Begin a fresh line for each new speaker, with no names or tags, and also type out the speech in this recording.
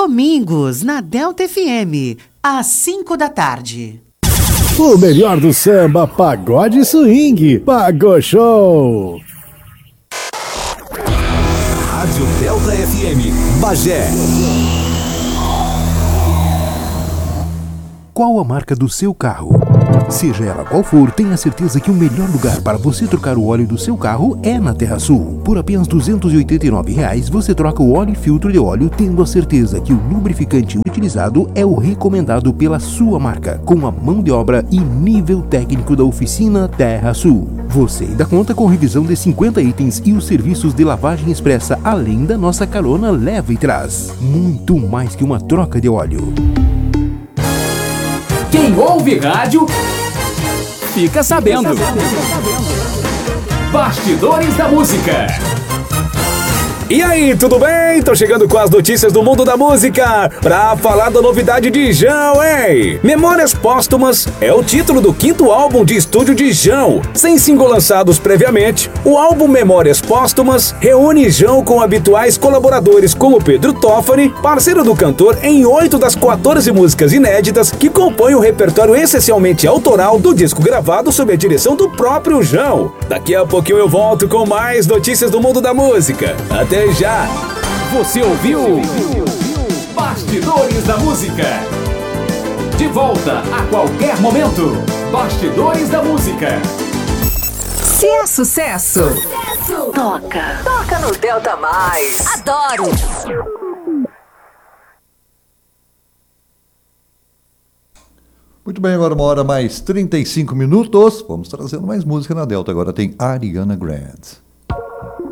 Domingos, na Delta FM, às 5 da tarde.
O melhor do samba, pagode e swing. Pagou Show.
Rádio Delta FM, Bagé.
Qual a marca do seu carro? Seja ela qual for, tenha certeza que o melhor lugar para você trocar o óleo do seu carro é na TerraSul. Por apenas R$ 289,00 você troca o óleo e filtro de óleo, tendo a certeza que o lubrificante utilizado é o recomendado pela sua marca, com a mão de obra e nível técnico da oficina TerraSul. Você ainda conta com revisão de 50 itens e os serviços de lavagem expressa, além da nossa carona leva e traz. Muito mais que uma troca de óleo.
Quem ouve rádio, fica sabendo. Bastidores da Música.
E aí, tudo bem? Tô chegando com as notícias do mundo da música pra falar da novidade de Jão, hein? Memórias Póstumas é o título do 5º álbum de estúdio de Jão. Sem single lançados previamente, o álbum Memórias Póstumas reúne Jão com habituais colaboradores como Pedro Toffoli, parceiro do cantor em 8 das 14 músicas inéditas que compõem o repertório essencialmente autoral do disco gravado sob a direção do próprio Jão. Daqui a pouquinho eu volto com mais notícias do mundo da música. Até já!
Você ouviu? Bastidores da Música. De volta a qualquer momento. Bastidores da Música.
Se é sucesso, toca. Toca no Delta Mais. Adoro!
Muito bem, agora 1h mais 35 minutos. Vamos trazendo mais música na Delta. Agora tem Ariana Grande.